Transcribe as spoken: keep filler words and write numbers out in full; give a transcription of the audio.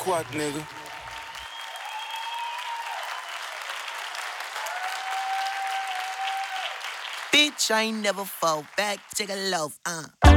squat, nigga. Bitch, I ain't never fall back, take a loaf, uh.